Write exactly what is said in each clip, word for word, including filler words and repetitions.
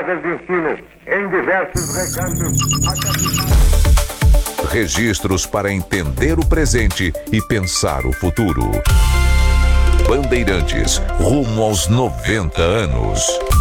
del destino em diversos recantos. Registros para entender o presente e pensar o futuro. Bandeirantes, rumo aos noventa anos.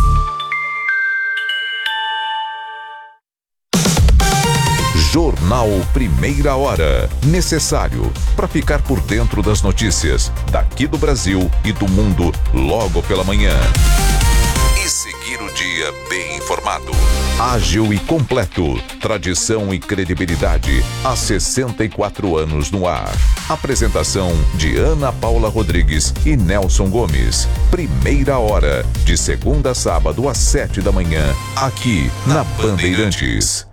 Jornal Primeira Hora. Necessário para ficar por dentro das notícias daqui do Brasil e do mundo logo pela manhã. E seguir o dia bem informado. Ágil e completo. Tradição e credibilidade há sessenta e quatro anos no ar. Apresentação de Ana Paula Rodrigues e Nelson Gomes. Primeira Hora, de segunda a sábado às sete da manhã, aqui na Bandeirantes.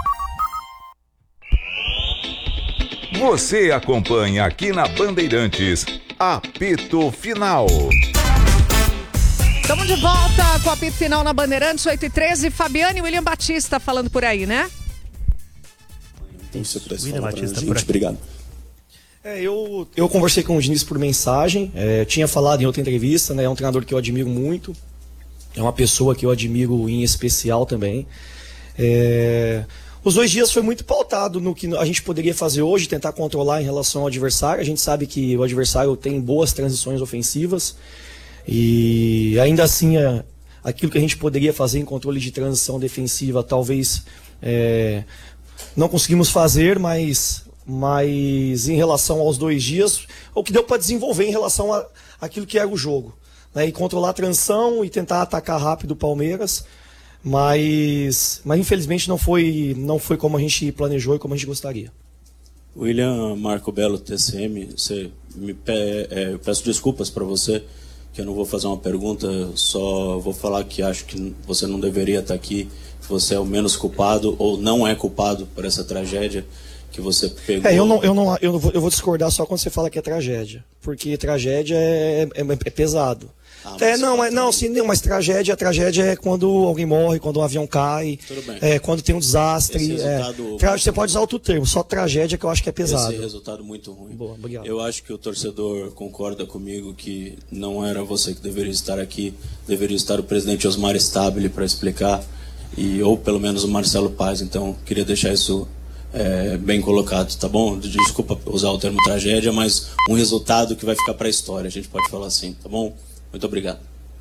Você acompanha aqui na Bandeirantes, Apito Final. Estamos de volta com o Apito Final na Bandeirantes, oito e treze. Fabiane e William Batista falando por aí, né? Isso, William Batista, gente, obrigado. É, eu, eu conversei com o Diniz por mensagem, é, tinha falado em outra entrevista, né? É um treinador que eu admiro muito, é uma pessoa que eu admiro em especial também. É... Os dois dias foi muito pautado no que a gente poderia fazer hoje, tentar controlar em relação ao adversário. A gente sabe que o adversário tem boas transições ofensivas e ainda assim é, aquilo que a gente poderia fazer em controle de transição defensiva talvez é, não conseguimos fazer, mas, mas em relação aos dois dias, o que deu para desenvolver em relação a aquilo que era o jogo, né, e controlar a transição e tentar atacar rápido o Palmeiras. Mas, mas infelizmente não foi, não foi como a gente planejou e como a gente gostaria. William Marco Belo, T C M, você me pe... é, eu peço desculpas para você, que eu não vou fazer uma pergunta, só vou falar que acho que você não deveria estar aqui, que você é o menos culpado ou não é culpado por essa tragédia que você pegou. É, eu, não, eu, não, eu, não vou, eu vou discordar só quando você fala que é tragédia, porque tragédia é, é, é pesado. Ah, é, não, mas, não, sim, não, mas tragédia, a tragédia é quando alguém morre, quando um avião cai, é, quando tem um desastre. Resultado... É, você pode usar outro termo, só tragédia que eu acho que é pesado. Esse resultado muito ruim. Boa, obrigado. Eu acho que o torcedor concorda comigo que não era você que deveria estar aqui, deveria estar o presidente Osmar Stabile para explicar, e, ou pelo menos o Marcelo Paz. Então, queria deixar isso é, bem colocado, tá bom? Desculpa usar o termo tragédia, mas um resultado que vai ficar para a história, a gente pode falar assim, tá bom? Muito obrigado.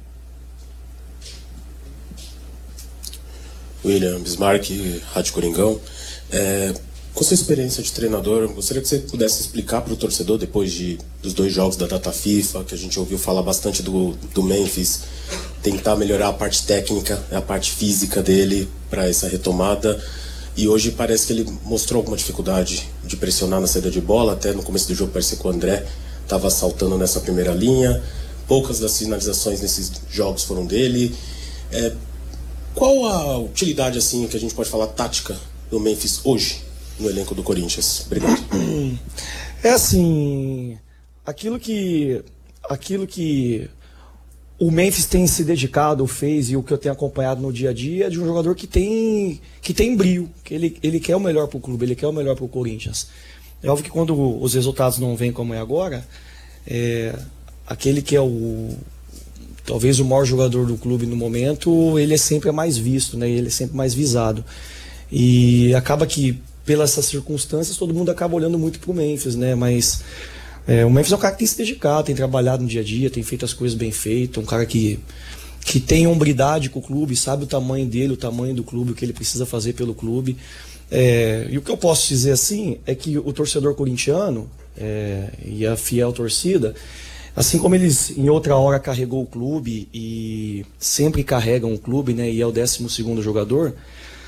William Bismarck, Rádio Coringão. É, com sua experiência de treinador, gostaria que você pudesse explicar para o torcedor, depois de, dos dois jogos da data FIFA, que a gente ouviu falar bastante do, do Memphis, tentar melhorar a parte técnica, a parte física dele para essa retomada. E hoje parece que ele mostrou alguma dificuldade de pressionar na saída de bola. Até no começo do jogo parecia que o André estava saltando nessa primeira linha. Poucas das finalizações nesses jogos foram dele. É, qual a utilidade, assim, que a gente pode falar, tática do Memphis hoje no elenco do Corinthians? Obrigado. É assim, aquilo que, aquilo que o Memphis tem se dedicado, fez, e o que eu tenho acompanhado no dia a dia é de um jogador que tem, que tem brio, que ele, ele quer o melhor para o clube, ele quer o melhor para o Corinthians. É óbvio que quando os resultados não vêm como é agora, é... aquele que é o talvez o maior jogador do clube no momento, ele é sempre mais visto, né? Ele é sempre mais visado. E acaba que, pelas essas circunstâncias, todo mundo acaba olhando muito pro Memphis, né? Mas é, o Memphis é um cara que tem se dedicado, tem trabalhado no dia a dia, tem feito as coisas bem feitas, um cara que, que tem hombridade com o clube, sabe o tamanho dele, o tamanho do clube, o que ele precisa fazer pelo clube. É, e o que eu posso dizer assim é que o torcedor corintiano é, e a fiel torcida, assim como eles em outra hora carregou o clube e sempre carregam o clube, né, e é o décimo segundo jogador,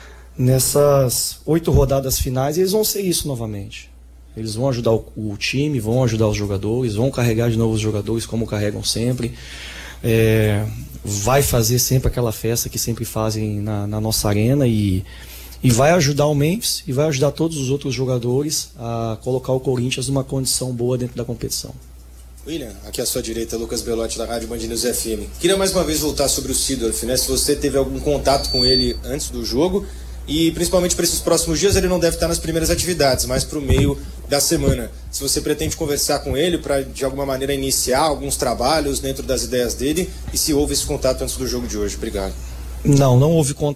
nessas oito rodadas finais eles vão ser isso novamente. Eles vão ajudar o, o time, vão ajudar os jogadores, vão carregar de novo os jogadores como carregam sempre. É, vai fazer sempre aquela festa que sempre fazem na, na nossa arena e, e vai ajudar o Memphis e vai ajudar todos os outros jogadores a colocar o Corinthians numa condição boa dentro da competição. William, aqui à sua direita, Lucas Belotti da Rádio Band News F M. Queria mais uma vez voltar sobre o Seedorf, né? Se você teve algum contato com ele antes do jogo e principalmente para esses próximos dias, ele não deve estar nas primeiras atividades, mas para o meio da semana. Se você pretende conversar com ele para de alguma maneira iniciar alguns trabalhos dentro das ideias dele e se houve esse contato antes do jogo de hoje. Obrigado. Não, não houve contato.